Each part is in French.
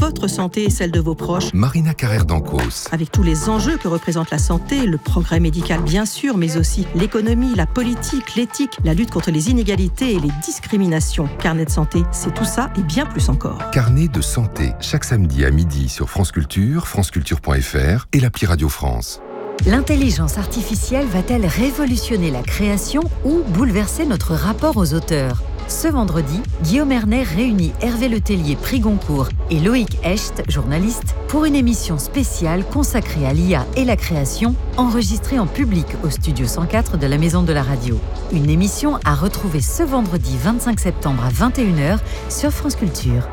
votre santé et celle de vos proches. Marina Carrère-Dancos. Avec tous les enjeux que représente la santé, le progrès médical bien sûr, mais aussi l'économie, la politique, l'éthique, la lutte contre les inégalités et les discriminations. Carnet de santé, c'est tout ça et bien plus encore. Carnet de santé, chaque samedi à midi sur France Culture, franceculture.fr et l'appli Radio France. L'intelligence artificielle va-t-elle révolutionner la création ou bouleverser notre rapport aux auteurs ? Ce vendredi, Guillaume Erner réunit Hervé Letellier, prix Goncourt, et Loïc Hecht, journaliste, pour une émission spéciale consacrée à l'IA et la création, enregistrée en public au studio 104 de la Maison de la Radio. Une émission à retrouver ce vendredi 25 septembre à 21h sur France Culture.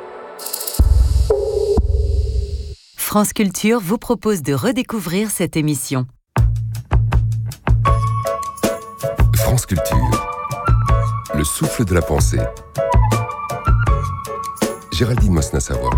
France Culture vous propose de redécouvrir cette émission. France Culture. Le souffle de la pensée. Géraldine Mosna-Savoie.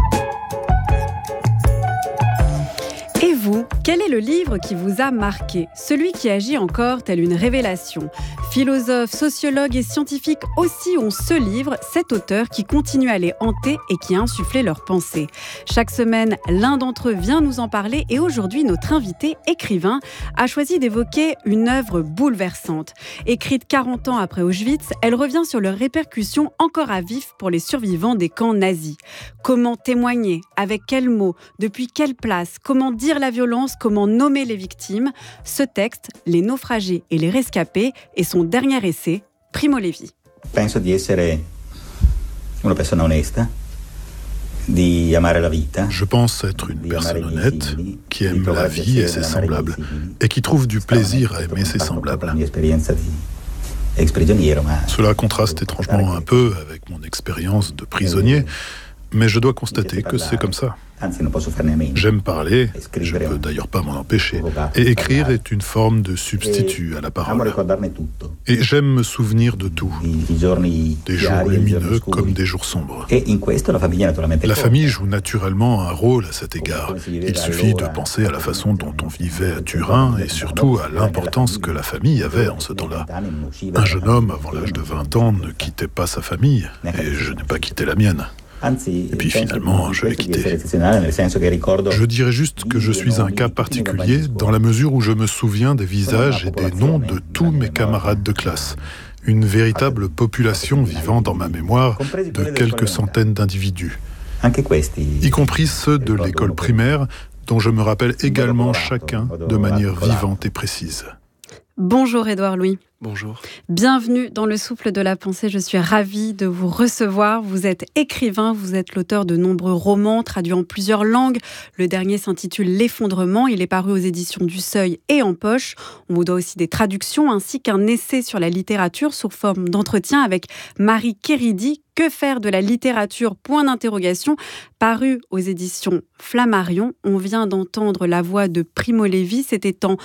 Et vous, quel est le livre qui vous a marqué ? Celui qui agit encore tel une révélation. Philosophes, sociologues et scientifiques aussi ont ce livre, cet auteur qui continue à les hanter et qui a insufflé leurs pensées. Chaque semaine, l'un d'entre eux vient nous en parler et aujourd'hui, notre invité, écrivain, a choisi d'évoquer une œuvre bouleversante. Écrite 40 ans après Auschwitz, elle revient sur leurs répercussions encore à vif pour les survivants des camps nazis. Comment témoigner ? Avec quels mots ? Depuis quelle place ? Comment dire la violence ? Comment nommer les victimes ? Ce texte, Les naufragés et les rescapés, est son dernier essai, Primo Levi. Penso di essere una persona onesta, di amare la vita. Je pense être une personne honnête, qui aime la vie et ses semblables, et qui trouve du plaisir à aimer ses semblables. Cela contraste étrangement un peu avec mon expérience de prisonnier, mais je dois constater que c'est comme ça. J'aime parler, je ne peux d'ailleurs pas m'en empêcher, et écrire est une forme de substitut à la parole. Et j'aime me souvenir de tout, des jours lumineux comme des jours sombres. La famille joue naturellement un rôle à cet égard. Il suffit de penser à la façon dont on vivait à Turin et surtout à l'importance que la famille avait en ce temps-là. Un jeune homme avant l'âge de 20 ans ne quittait pas sa famille, et je n'ai pas quitté la mienne. Et puis finalement, je l'ai quitté. Je dirais juste que je suis un cas particulier dans la mesure où je me souviens des visages et des noms de tous mes camarades de classe. Une véritable population vivant dans ma mémoire de quelques centaines d'individus, y compris ceux de l'école primaire, dont je me rappelle également chacun de manière vivante et précise. Bonjour Édouard Louis. Bonjour. Bienvenue dans le souffle de la pensée. Je suis ravie de vous recevoir. Vous êtes écrivain, vous êtes l'auteur de nombreux romans traduits en plusieurs langues. Le dernier s'intitule L'effondrement. Il est paru aux éditions du Seuil et en poche. On vous doit aussi des traductions ainsi qu'un essai sur la littérature sous forme d'entretien avec Marie Kéridi. Que faire de la littérature ? Point d'interrogation. Paru aux éditions Flammarion. On vient d'entendre la voix de Primo Levi. C'était en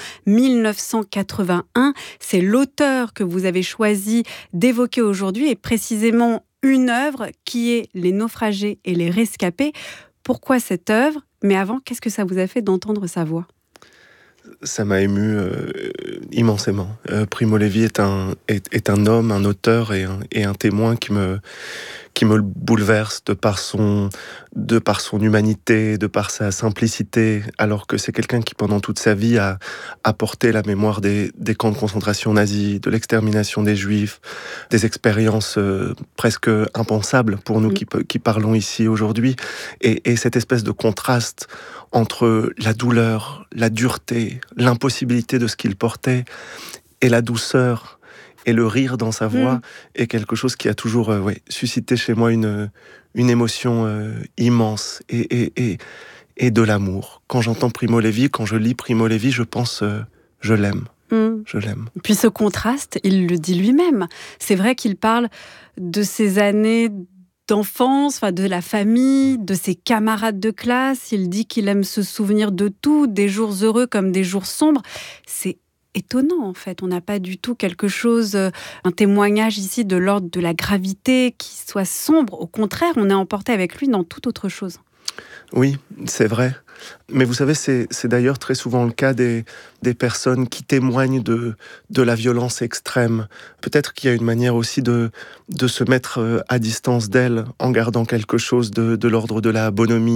1981. C'est l'auteur que vous avez choisi d'évoquer aujourd'hui et précisément une œuvre qui est Les naufragés et les rescapés. Pourquoi cette œuvre ? Mais avant, qu'est-ce que ça vous a fait d'entendre sa voix ? Ça m'a ému immensément. Primo Levi est un homme, un auteur et un témoin qui me bouleverse de par son humanité, de par sa simplicité, alors que c'est quelqu'un qui pendant toute sa vie a porté la mémoire des camps de concentration nazis, de l'extermination des Juifs, des expériences presque impensables pour nous qui parlons ici aujourd'hui, et cette espèce de contraste entre la douleur, la dureté, l'impossibilité de ce qu'il portait et la douceur et le rire dans sa voix est quelque chose qui a toujours suscité chez moi une émotion immense et de l'amour. Quand j'entends Primo Levi, quand je lis Primo Levi, je pense je l'aime. Je l'aime. Puis ce contraste, il le dit lui-même. C'est vrai qu'il parle de ses années d'enfance, de la famille, de ses camarades de classe. Il dit qu'il aime se souvenir de tout, des jours heureux comme des jours sombres. C'est étonnant, en fait. On n'a pas du tout quelque chose, un témoignage ici de l'ordre de la gravité qui soit sombre. Au contraire, on est emporté avec lui dans toute autre chose. Oui, c'est vrai. Mais vous savez, c'est d'ailleurs très souvent le cas des personnes qui témoignent de la violence extrême. Peut-être qu'il y a une manière aussi de se mettre à distance d'elles en gardant quelque chose de l'ordre de la bonhomie,